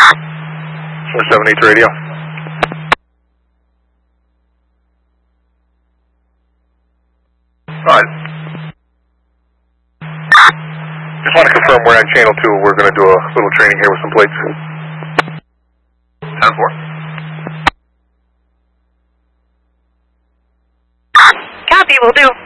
478 radio. Alright. Just want to confirm we're on channel 2. We're going to do a little training here with some plates. 10-4. Copy, will do.